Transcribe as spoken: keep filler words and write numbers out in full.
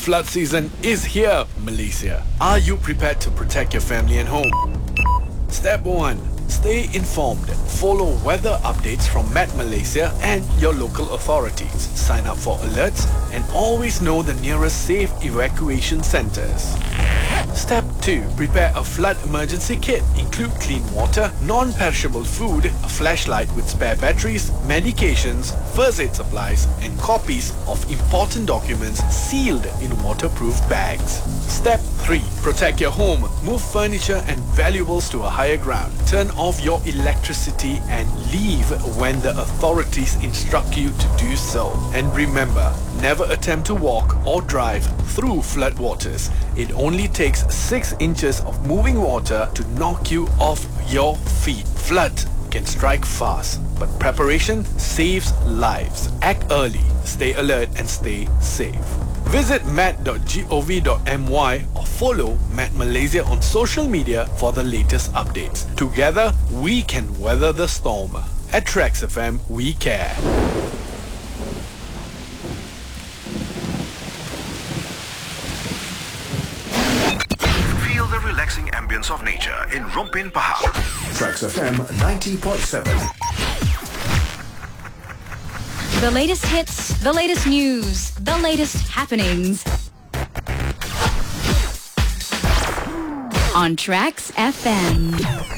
Flood season is here, Malaysia. Are you prepared to protect your family and home? Step one. Stay informed. Follow weather updates from Met Malaysia and your local authorities. Sign up for alerts and always know the nearest safe evacuation centers. Step two. Prepare a flood emergency kit. Include clean water, non-perishable food, a flashlight with spare batteries, medications, first aid supplies, and copies of important documents sealed in waterproof bags. Step three. Protect your home. Move furniture and valuables to a higher ground. Turn off your electricity and leave when the authorities instruct you to do so. And remember, never attempt to walk or drive through flood waters. It only takes six inches of moving water to knock you off your feet. Flood can strike fast, but preparation saves lives. Act early, stay alert and stay safe. Visit mat dot gov dot my or follow Met Malaysia on social media for the latest updates. Together, we can weather the storm. At Trax F M, we care. Feel the relaxing ambience of nature in Rompin Pahang. Trax F M ninety point seven. The latest hits, the latest news, the latest happenings. On Trax F M.